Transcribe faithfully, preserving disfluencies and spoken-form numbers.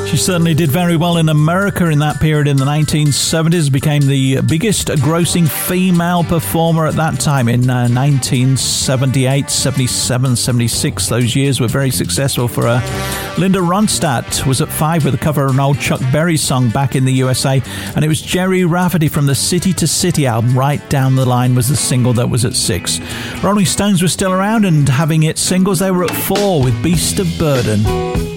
She certainly did very well in America in that period in the nineteen seventies, became the biggest grossing female performer at that time in uh, nineteen seventy-eight, seventy-seven, seventy-six. Those years were very successful for her. Linda Ronstadt was at five with a cover of an old Chuck Berry song back in the U S A, and it was Jerry Rafferty from the City to City album, Right Down the Line, was the single that was at six. Rolling Stones were still around and having its singles. They were at four with Beast of Burden.